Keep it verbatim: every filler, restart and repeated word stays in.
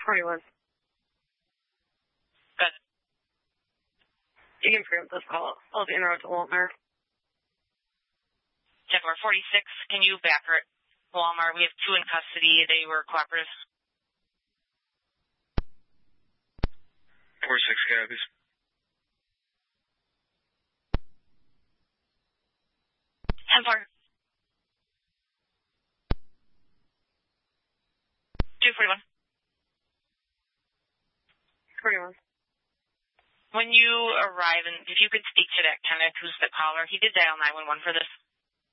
forty-one. Good. You can preempt this call. I'll be en route to Walmart. Jaguar forty-six, can you back her at Walmart? We have two in custody. They were cooperative. forty-six copies. ten four. two forty-one. forty-one. When you arrive, and if you could speak to that Kenneth, who's the caller, he did dial nine one one for this.